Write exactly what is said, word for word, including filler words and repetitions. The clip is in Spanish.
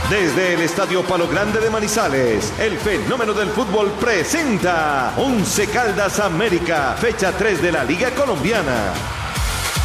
Desde el Estadio Palo Grande de Manizales, el fenómeno del fútbol presenta Once Caldas América, fecha tres de la Liga Colombiana.